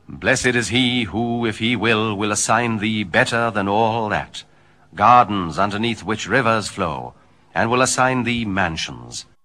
Blessed is he who, if he will assign thee better than all that, gardens underneath which rivers flow, and will assign thee mansions.